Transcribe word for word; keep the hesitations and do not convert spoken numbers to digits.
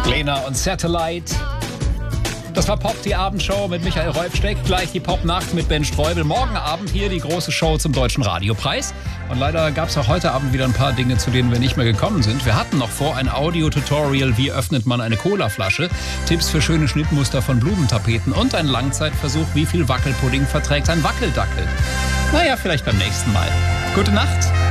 Lena und Satellite. Das war Pop, die Abendshow mit Michael Räufsteck. Gleich die Pop-Nacht mit Ben Streubel. Morgen Abend hier die große Show zum Deutschen Radiopreis. Und leider gab es auch heute Abend wieder ein paar Dinge, zu denen wir nicht mehr gekommen sind. Wir hatten noch vor ein Audio-Tutorial, wie öffnet man eine Colaflasche, Tipps für schöne Schnittmuster von Blumentapeten und ein Langzeitversuch, wie viel Wackelpudding verträgt ein Wackeldackel. Naja, vielleicht beim nächsten Mal. Gute Nacht.